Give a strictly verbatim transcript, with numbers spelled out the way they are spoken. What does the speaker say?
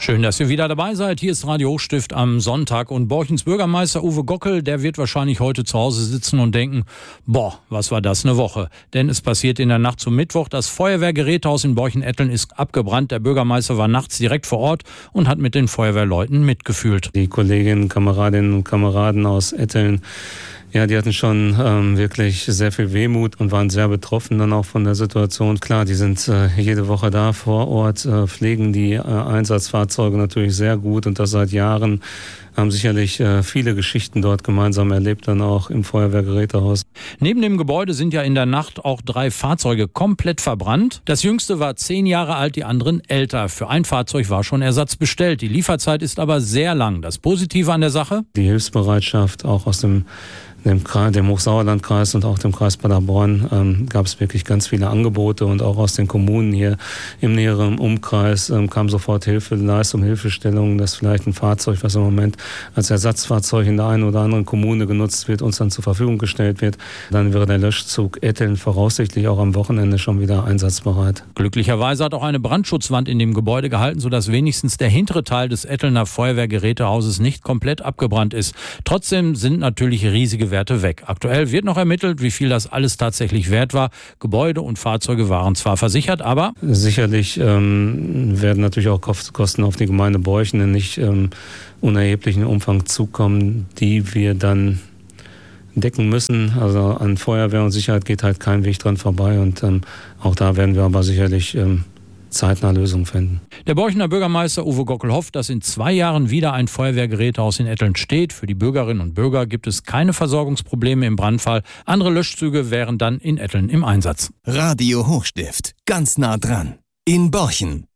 Schön, dass ihr wieder dabei seid. Hier ist Radio Hochstift am Sonntag und Borchens Bürgermeister Uwe Gockel, der wird wahrscheinlich heute zu Hause sitzen und denken, boah, was war das eine Woche? Denn es passiert in der Nacht zum Mittwoch, das Feuerwehrgerätehaus in Borchen-Etteln ist abgebrannt. Der Bürgermeister war nachts direkt vor Ort und hat mit den Feuerwehrleuten mitgefühlt. Die Kolleginnen, Kameradinnen und Kameraden aus Etteln, ja, die hatten schon ähm, wirklich sehr viel Wehmut und waren sehr betroffen dann auch von der Situation. Klar, die sind äh, jede Woche da vor Ort, äh, pflegen die äh, Einsatzfahrzeuge natürlich sehr gut und das seit Jahren. Haben sicherlich äh, viele Geschichten dort gemeinsam erlebt, dann auch im Feuerwehrgerätehaus. Neben dem Gebäude sind ja in der Nacht auch drei Fahrzeuge komplett verbrannt. Das jüngste war zehn Jahre alt, die anderen älter. Für ein Fahrzeug war schon Ersatz bestellt. Die Lieferzeit ist aber sehr lang. Das Positive an der Sache? Die Hilfsbereitschaft auch aus dem Dem, Kreis, dem Hochsauerlandkreis und auch dem Kreis Paderborn ähm, gab es wirklich ganz viele Angebote und auch aus den Kommunen hier im näheren Umkreis ähm, kam sofort Hilfeleistung, Hilfestellung, dass vielleicht ein Fahrzeug, was im Moment als Ersatzfahrzeug in der einen oder anderen Kommune genutzt wird, uns dann zur Verfügung gestellt wird. Dann wäre der Löschzug Etteln voraussichtlich auch am Wochenende schon wieder einsatzbereit. Glücklicherweise hat auch eine Brandschutzwand in dem Gebäude gehalten, sodass wenigstens der hintere Teil des Ettelner Feuerwehrgerätehauses nicht komplett abgebrannt ist. Trotzdem sind natürlich riesige Werte weg. Aktuell wird noch ermittelt, wie viel das alles tatsächlich wert war. Gebäude und Fahrzeuge waren zwar versichert, aber... Sicherlich ähm, werden natürlich auch Kosten auf die Gemeinde Borchen in nicht ähm, unerheblichen Umfang zukommen, die wir dann decken müssen. Also an Feuerwehr und Sicherheit geht halt kein Weg dran vorbei und ähm, auch da werden wir aber sicherlich ähm, zeitnah Lösungen finden. Der Borchener Bürgermeister Uwe Gockel hofft, dass in zwei Jahren wieder ein Feuerwehrgerätehaus in Etteln steht. Für die Bürgerinnen und Bürger gibt es keine Versorgungsprobleme im Brandfall. Andere Löschzüge wären dann in Etteln im Einsatz. Radio Hochstift, ganz nah dran. In Borchen.